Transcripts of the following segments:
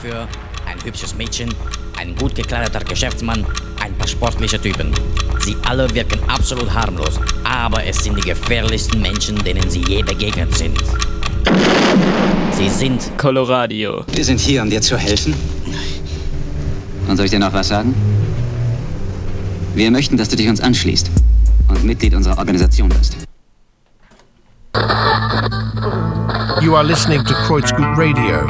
Dafür ein hübsches Mädchen, ein gut gekleideter Geschäftsmann, ein paar sportliche Typen. Sie alle wirken absolut harmlos, aber es sind die gefährlichsten Menschen, denen sie je begegnet sind. Sie sind Coloradio. Wir sind hier, um dir zu helfen. Und soll ich dir noch was sagen? Wir möchten, dass du dich uns anschließt und Mitglied unserer Organisation wirst. You are listening to Kreuzgut Radio.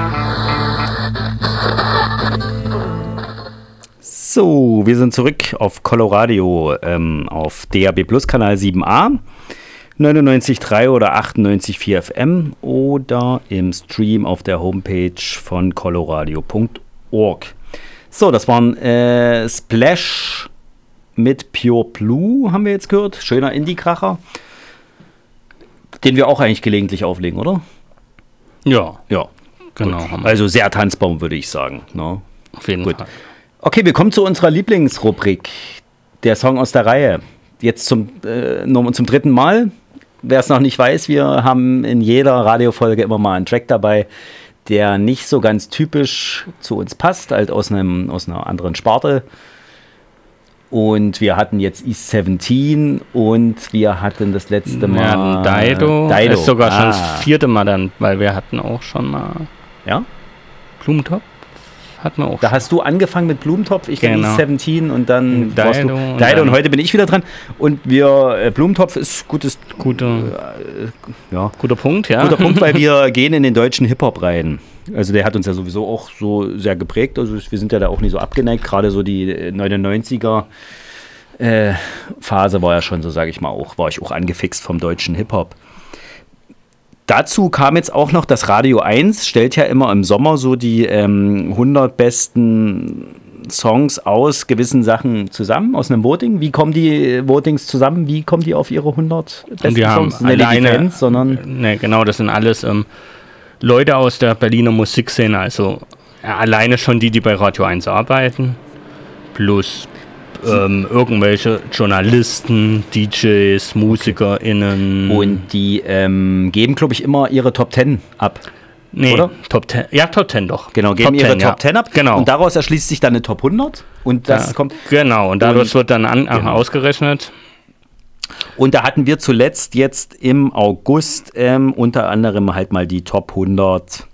So, wir sind zurück auf Coloradio, auf DAB Plus Kanal 7a, 99.3 oder 98.4 FM oder im Stream auf der Homepage von coloradio.org. So, das waren Splash mit Pure Blue, haben wir jetzt gehört. Schöner Indie-Kracher, den wir auch eigentlich gelegentlich auflegen, oder? Ja, Ja, genau. also sehr tanzbar, würde ich sagen. Ne? Auf jeden Gut. Fall. Okay, wir kommen zu unserer Lieblingsrubrik, der Song aus der Reihe. Jetzt zum dritten Mal. Wer es noch nicht weiß, wir haben in jeder Radiofolge immer mal einen Track dabei, der nicht so ganz typisch zu uns passt, halt aus einer anderen Sparte. Und wir hatten jetzt East 17 und wir hatten das letzte Mal Dido. Das ist sogar schon das vierte Mal dann, weil wir hatten auch schon mal Ja? Blumentopf. Hatten wir auch Da schon. hast du angefangen mit Blumentopf, ich Genau. East 17 und dann Dido warst du und Dido und dann- heute bin ich wieder dran. Und Blumentopf ist guter Guter Punkt, ja. Punkt, weil wir gehen in den deutschen Hip-Hop rein. Also der hat uns ja sowieso auch so sehr geprägt. Also wir sind ja da auch nicht so abgeneigt. Gerade so die 99er Phase war ja schon so, sage ich mal, war ich auch angefixt vom deutschen Hip-Hop. Dazu kam jetzt auch noch, das Radio 1 stellt ja immer im Sommer so die 100 besten Songs aus gewissen Sachen zusammen, aus einem Voting. Wie kommen die Votings zusammen? Wie kommen die auf ihre 100 besten Und wir haben Songs? Das sind ja nicht die alleine, Fans, sondern ne, genau, das sind alles Leute aus der Berliner Musikszene, also alleine schon die bei Radio 1 arbeiten, plus irgendwelche Journalisten, DJs, MusikerInnen. und die geben, glaube ich, immer ihre Top 10 ab. Nee, oder? Top 10. Ja, Top 10 doch. Genau, geben Top ihre 10, ja. Top 10 ab. Genau. Und daraus erschließt sich dann eine Top 100. Und das Ja, kommt. Genau, und dadurch wird dann Genau. ausgerechnet. Und da hatten wir zuletzt jetzt im August unter anderem halt mal die Top 100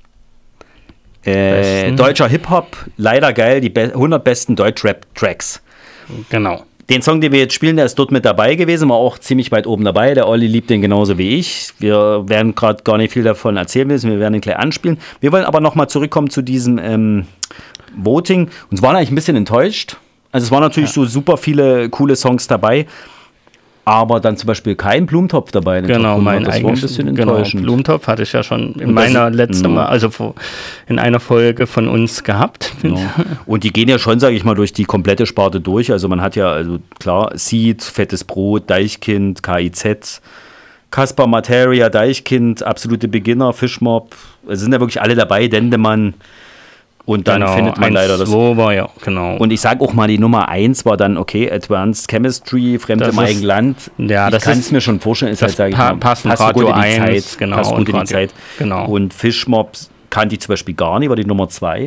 deutscher Hip-Hop. Leider geil, die 100 besten Deutsch-Rap-Tracks. Genau. Den Song, den wir jetzt spielen, der ist dort mit dabei gewesen, war auch ziemlich weit oben dabei. Der Olli liebt den genauso wie ich. Wir werden gerade gar nicht viel davon erzählen müssen, wir werden ihn gleich anspielen. Wir wollen aber nochmal zurückkommen zu diesem Voting. Uns waren eigentlich ein bisschen enttäuscht. Also es waren natürlich so super viele coole Songs dabei, aber dann zum Beispiel kein Blumentopf dabei. in den Genau, Top 100. mein Das war ein eigenes bisschen enttäuschend. Blumentopf hatte ich ja schon in Und das- meiner letzten Mal, also in einer Folge von uns gehabt. Ja. Und die gehen ja schon, sage ich mal, durch die komplette Sparte durch. Also man hat ja, also klar, Seed, Fettes Brot, Deichkind, KIZ, Caspar Materia, Deichkind, Absolute Beginner, Fischmob. Es sind ja wirklich alle dabei, Dendemann. Und dann findet man leider das. War, ja, genau. Und ich sage auch mal, die Nummer 1 war dann, okay, Advanced Chemistry, Fremd Das im ist- eigenen Land. ja, ich das kann es ist- mir schon vorstellen, ist das halt, sage ich mal, passt in passt Radio gut in die 1, Zeit. genau, Passt gut und in die Radio- Zeit. genau. Und Fischmob kannte ich zum Beispiel gar nicht, war die Nummer 2.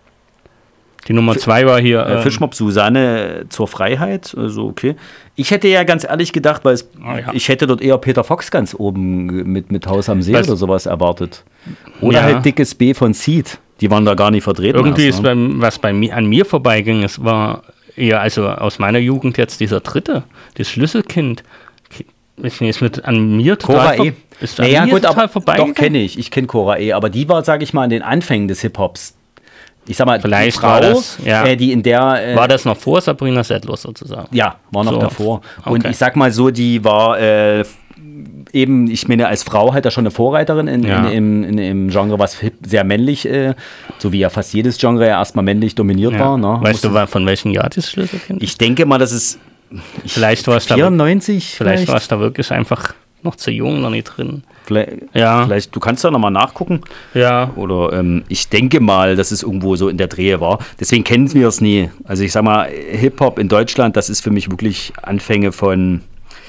Die Nummer 2 war hier. Fischmob Susanne zur Freiheit, also okay. Ich hätte ja ganz ehrlich gedacht, weil ja. ich hätte dort eher Peter Fox ganz oben mit Haus am See Was- oder sowas erwartet. Oder Ja. halt Dickes B von Seed. Die waren da gar nicht vertreten. irgendwie erst, ist ne? was bei mir an mir vorbeiging, es war eher, also aus meiner Jugend jetzt dieser dritte, das Schlüsselkind. Ich ist mit an mir Cora total E. Ist an Naja, mir gut, total aber vorbeigegangen. doch kenne ich. Ich kenne Cora E. Aber die war, sage ich mal, an den Anfängen des Hip-Hops. Ich sag mal, Vielleicht die Frau, war das, ja. die in der... War das noch vor Sabrina Settler sozusagen? Ja, war noch So. davor. Und Okay. ich sag mal so, die war eben, ich meine, als Frau halt da schon eine Vorreiterin Ja. im Genre, was sehr männlich, so wie ja fast jedes Genre ja erstmal männlich dominiert war. Ne? Weißt du, von welchem Jahr das Schlüsselkind? Ich denke mal, das ist Vielleicht war es da, 94 vielleicht war es da wirklich einfach noch zu jung, noch nicht drin. Ja. Vielleicht, du kannst da nochmal nachgucken. Ja. Oder ich denke mal, dass es irgendwo so in der Drehe war. Deswegen kennen wir es nie. Also ich sag mal, Hip-Hop in Deutschland, das ist für mich wirklich Anfänge von,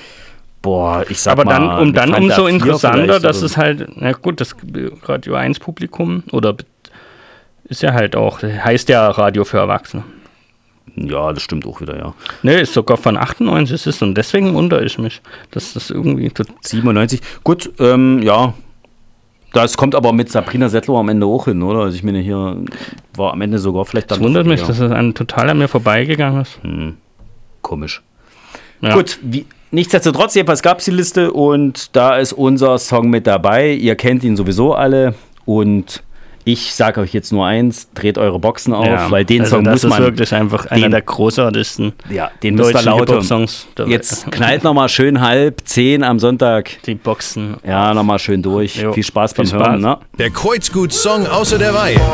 ich sag Aber mal, dann, mit Fanta umso 4 interessanter, vielleicht dass oder es halt, na gut, das Radio 1 Publikum oder Ist ja halt auch, heißt ja Radio für Erwachsene. Ja, das stimmt auch wieder, ja. Ne, ist sogar von 98 ist und deswegen wundere ich mich, dass das irgendwie... 97, gut, ja. Das kommt aber mit Sabrina Settler am Ende auch hin, oder? Also ich meine, hier war am Ende sogar vielleicht dann... Es wundert mich, dass es total an mir vorbeigegangen ist. Komisch. Ja. Gut, nichtsdestotrotz, jedenfalls gab es die Liste und da ist unser Song mit dabei. Ihr kennt ihn sowieso alle und ich sage euch jetzt nur eins, dreht eure Boxen auf, weil den Song muss man... Das ist wirklich einfach einer der großartigsten den müsst ihr laut Hip-Hop-Songs. Jetzt knallt nochmal schön 9:30 am Sonntag. Die Boxen. Ja, nochmal schön durch. Jo. Viel Spaß beim Viel Spaß. Hören. Ne? Der Kreuzgut-Song außer der Reihe.